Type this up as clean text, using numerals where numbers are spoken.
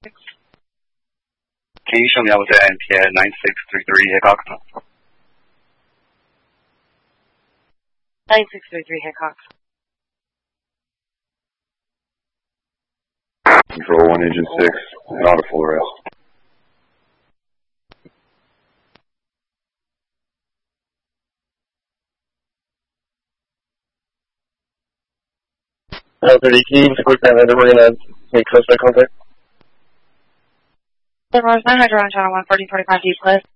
Can you show me I was at NPA 9633 Hickok? 9633 Hickok. Control 1 Engine 6, not a full arrest. Can you just quick that we're going to make suspect contact? 7 900 on channel 14045 East West.